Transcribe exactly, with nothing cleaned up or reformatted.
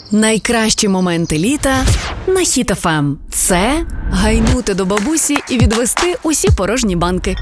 Найкращі моменти літа на Хіт еф ем. Це гайнути до бабусі і відвести усі порожні банки.